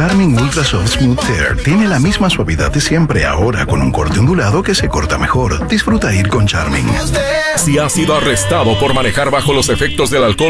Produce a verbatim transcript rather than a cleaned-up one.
Charmin Ultra Soft Smooth Tear tiene la misma suavidad de siempre, ahora con un corte ondulado que se corta mejor. Disfruta ir con Charmin. Si has sido arrestado por manejar bajo los efectos del alcohol